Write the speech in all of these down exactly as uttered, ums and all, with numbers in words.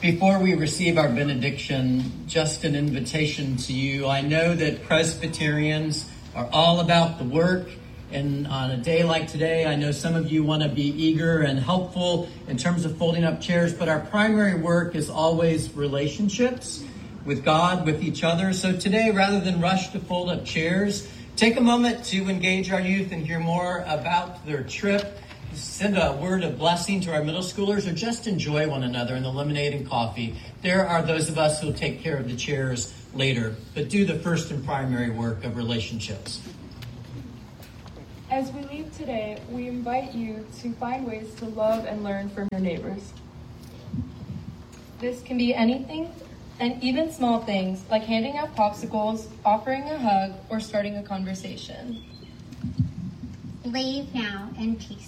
Before we receive our benediction, just an invitation to you. I know that Presbyterians are all about the work, and on a day like today, I know some of you want to be eager and helpful in terms of folding up chairs, but our primary work is always relationships with God, with each other. So today, rather than rush to fold up chairs, take a moment to engage our youth and hear more about their trip. Send a word of blessing to our middle schoolers, or just enjoy one another in the lemonade and coffee. There are those of us who will take care of the chairs later, but do the first and primary work of relationships. As we leave today, we invite you to find ways to love and learn from your neighbors. This can be anything, and even small things like handing out popsicles, offering a hug, or starting a conversation. Leave now in peace.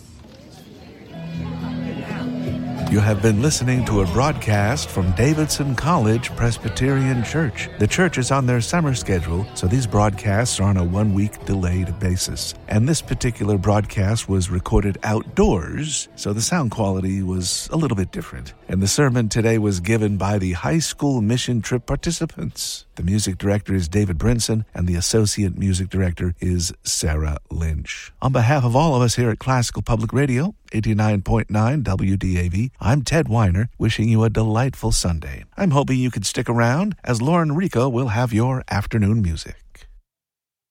You have been listening to a broadcast from Davidson College Presbyterian Church. The church is on their summer schedule, so these broadcasts are on a one-week delayed basis. And this particular broadcast was recorded outdoors, so the sound quality was a little bit different. And the sermon today was given by the high school mission trip participants. The music director is David Brinson, and the associate music director is Sarah Lynch. On behalf of all of us here at Classical Public Radio, eighty-nine point nine W D A V, I'm Ted Weiner, wishing you a delightful Sunday. I'm hoping you could stick around, as Lauren Rico will have your afternoon music.